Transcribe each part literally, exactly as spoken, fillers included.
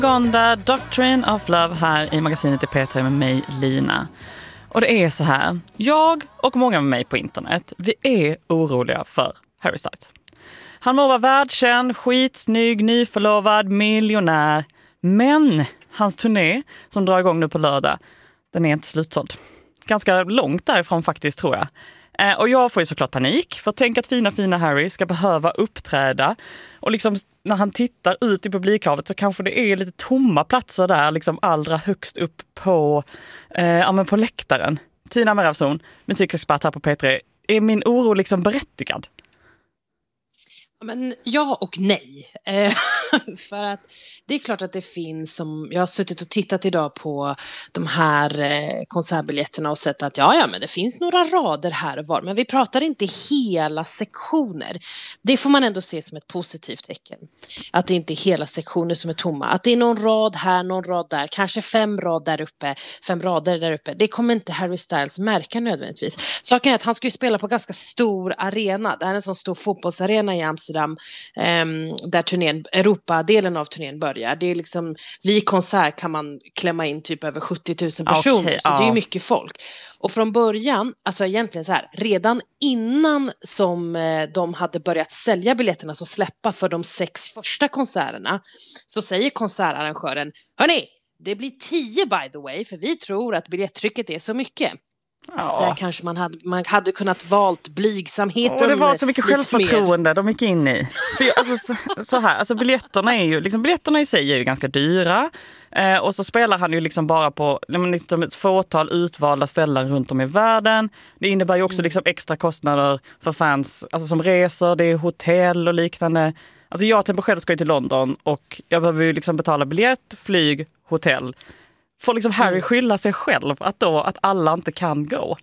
Gonda, Doctrine of Love här i magasinet i P tre med mig, Lina. Och det är så här, jag och många med mig på internet, vi är oroliga för Harry Styles. Han må vara världskänd, skitsnygg, nyförlovad, miljonär. Men hans turné som drar igång nu på lördag, den är inte slutsåld. Ganska långt därifrån faktiskt, tror jag. Eh, och jag får ju såklart panik, för tänk att fina fina Harry ska behöva uppträda. Och liksom när han tittar ut i publikhavet så kanske det är lite tomma platser där, liksom allra högst upp på, eh, ja, men på läktaren. Tina Meravson, musikexpert här på P tre. Är min oro liksom berättigad? Men ja och nej. Eh, för att det är klart att det finns, som jag har suttit och tittat idag på de här eh, konsertbiljetterna och sett att ja, ja, men det finns några rader här och var. Men vi pratar inte hela sektioner. Det får man ändå se som ett positivt tecken. Att det inte är hela sektioner som är tomma. Att det är någon rad här, någon rad där. Kanske fem rad där uppe, fem rader där uppe. Det kommer inte Harry Styles märka nödvändigtvis. Saken är att han ska ju spela på ganska stor arena. Det här är en sån stor fotbollsarena i Amsterdam. Um, där turnén, Europa-delen av turnén börjar. Det är liksom, vid konsert kan man klämma in typ över sjuttio tusen personer, okay, så ja. Det är mycket folk. Och från början, alltså egentligen så här, redan innan som eh, de hade börjat sälja biljetterna, så släppa för de sex första konserterna, så säger konsertarrangören, hörni, det blir tio by the way, för vi tror att biljettrycket är så mycket. Ja. Där kanske man hade, man hade kunnat valt blygsamheten. Och det var så mycket självförtroende mer. De gick in i. För jag, alltså, så, så här, alltså biljetterna är ju, liksom, biljetterna i sig är ju ganska dyra. Eh, och så spelar han ju liksom bara på liksom ett fåtal utvalda ställen runt om i världen. Det innebär ju också mm. liksom extra kostnader för fans, alltså som resor, det är hotell och liknande. Alltså jag till exempel själv ska ju till London och jag behöver ju liksom betala biljett, flyg, hotell. Får liksom Harry skylla sig själv att, då, att alla inte kan gå?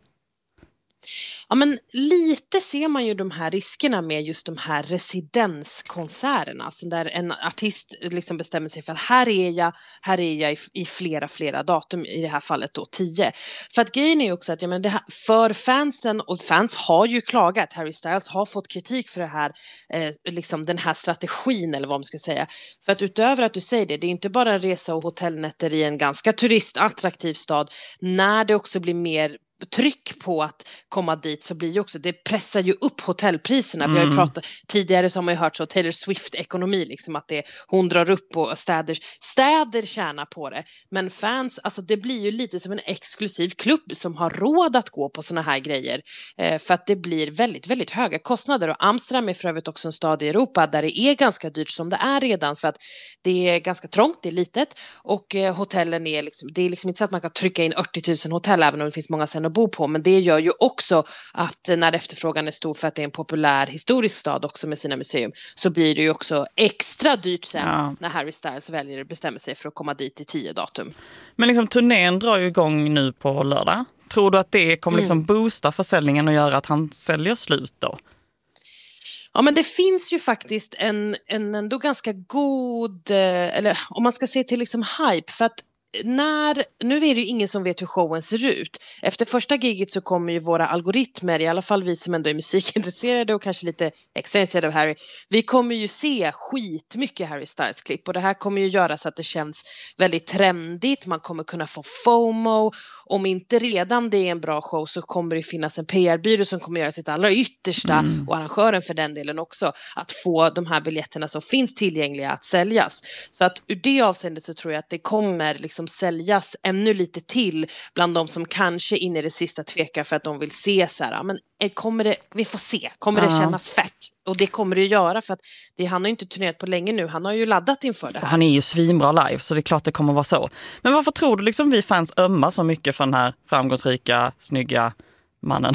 Ja, men lite ser man ju de här riskerna med just de här residenskonserterna. Alltså där en artist liksom bestämmer sig för att här är jag, här är jag i, i flera, flera datum, i det här fallet då tio. För att grejen är ju också att ja, men det här, för fansen, och fans har ju klagat, Harry Styles har fått kritik för det här, eh, liksom den här strategin eller vad man ska säga. För att utöver att du säger det, det är inte bara resa och hotellnätter i en ganska turistattraktiv stad, när det också blir mer tryck på att komma dit, så blir ju också, det pressar ju upp hotellpriserna. Mm. Vi har ju pratat tidigare, som har ju hört så Taylor Swift-ekonomi, liksom att det, hon drar upp och städer, städer tjänar på det. Men fans, alltså det blir ju lite som en exklusiv klubb som har råd att gå på såna här grejer. Eh, för att det blir väldigt, väldigt höga kostnader. Och Amsterdam är för övrigt också en stad i Europa där det är ganska dyrt som det är redan, för att det är ganska trångt, det är litet, och eh, hotellen är liksom, det är liksom inte så att man kan trycka in åttio tusen hotell, även om det finns många sen att bo på, men det gör ju också att när efterfrågan är stor för att det är en populär historisk stad också med sina museum, så blir det ju också extra dyrt sen ja. När Harry Styles väljer att bestämma sig för att komma dit i tio datum. Men liksom turnén drar ju igång nu på lördag. Tror du att det kommer liksom mm. boosta försäljningen och göra att han säljer slut då? Ja, men det finns ju faktiskt en, en ändå ganska god, eller om man ska se till liksom hype, för att när, nu är det ju ingen som vet hur showen ser ut. Efter första giget så kommer ju våra algoritmer, i alla fall vi som ändå är musikintresserade och kanske lite extra intresserade av Harry, vi kommer ju se skitmycket Harry Styles-klipp, och det här kommer ju göra så att det känns väldigt trendigt. Man kommer kunna få FOMO. Om inte redan det är en bra show, så kommer det finnas en P R-byrå som kommer göra sitt allra yttersta, mm. och arrangören för den delen också, att få de här biljetterna som finns tillgängliga att säljas. Så att ur det avseendet så tror jag att det kommer liksom som säljas ännu lite till bland de som kanske in i det sista tvekar för att de vill se så här, men kommer det, vi får se, kommer det kännas fett? Och det kommer det göra, för att det, han har ju inte turnerat på länge nu, han har ju laddat inför det här. Han är ju svinbra live, så det är klart det kommer vara så. Men varför tror du liksom vi fans ömmar så mycket för den här framgångsrika, snygga mannen?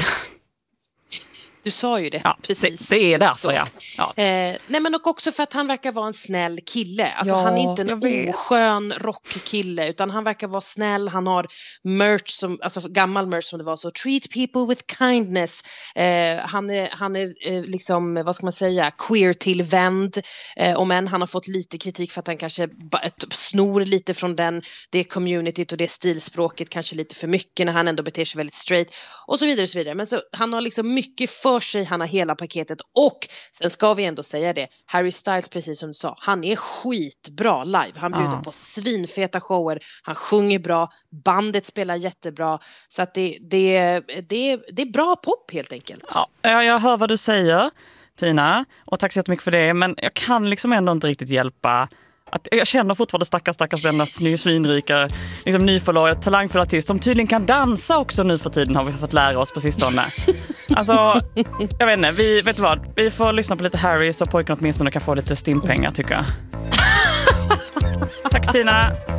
Du sa ju det, ja, precis. Det, det är därför, ja. ja. Eh, nej, men också för att han verkar vara en snäll kille. Alltså, ja, han är inte en oskön rockkille, utan han verkar vara snäll. Han har merch, som, alltså gammal merch som det var så. Treat people with kindness. Eh, han är, han är eh, liksom, vad ska man säga, queer tillvänd. Eh, om än han har fått lite kritik för att han kanske snor lite från den, det communityt och det stilspråket kanske lite för mycket, när han ändå beter sig väldigt straight. Och så vidare och så vidare. Men så, han har liksom mycket för för sig, han har hela paketet. Och sen ska vi ändå säga det, Harry Styles, precis som du sa, han är skitbra live. Han bjuder Ja. på svinfeta shower, han sjunger bra, bandet spelar jättebra. Så att det, det, det, det är bra pop helt enkelt. Ja, jag hör vad du säger, Tina, och tack så jättemycket för det. Men jag kan liksom ändå inte riktigt hjälpa att jag känner fortfarande stackars, stackars denna svinrika, liksom nyförlorad, talangfull artist som tydligen kan dansa också nu för tiden, har vi fått lära oss på sistone. Alltså, jag vet inte, vi, vet du vad, vi får lyssna på lite Harry så pojken åtminstone kan få lite stimpengar, tycker jag. Tack Tina!